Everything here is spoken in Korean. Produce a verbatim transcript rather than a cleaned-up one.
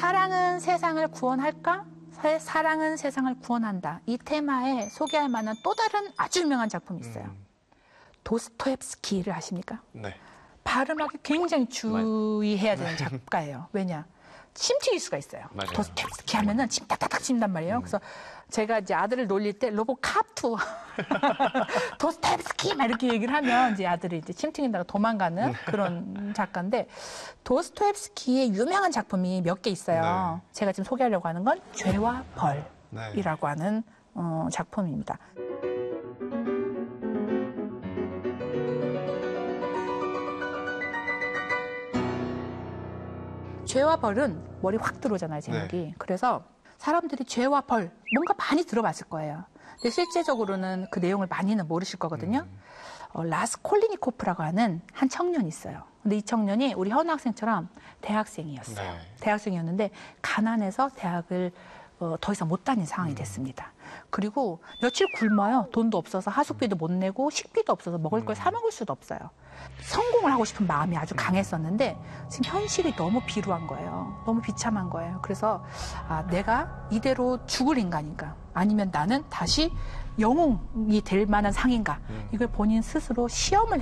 사랑은 세상을 구원할까? 사랑은 세상을 구원한다. 이 테마에 소개할 만한 또 다른 아주 유명한 작품이 있어요. 음. 도스토옙스키를 아십니까? 네. 발음하기 굉장히 주의해야 되는 작가예요. 왜냐? 침 튀길 수가 있어요. 맞아요. 도스토옙스키 하면은 침 딱딱딱 튄단 말이에요. 음. 그래서 제가 이제 아들을 놀릴 때 로보캅투 도스토옙스키 막 이렇게 얘기를 하면 이제 아들이 이제 침 튀긴다고 도망가는 그런 작가인데 도스토옙스키의 유명한 작품이 몇 개 있어요. 네. 제가 지금 소개하려고 하는 건 죄와 벌이라고 네. 하는 어, 작품입니다. 죄와 벌은 머리 확 들어오잖아요, 제목이. 네. 그래서 사람들이 죄와 벌, 뭔가 많이 들어봤을 거예요. 근데 실제적으로는 그 내용을 많이는 모르실 거거든요. 음. 어, 라스콜리니코프라고 하는 한 청년이 있어요. 근데 이 청년이 우리 현우 학생처럼 대학생이었어요. 네. 대학생이었는데 가난해서 대학을 어, 더 이상 못 다닌 상황이 됐습니다. 그리고 며칠 굶어요. 돈도 없어서 하숙비도 못 내고 식비도 없어서 먹을 걸 사 먹을 수도 없어요. 성공을 하고 싶은 마음이 아주 강했었는데 지금 현실이 너무 비루한 거예요. 너무 비참한 거예요. 그래서 아, 내가 이대로 죽을 인간인가 아니면 나는 다시 영웅이 될 만한 상인가 이걸 본인 스스로 시험을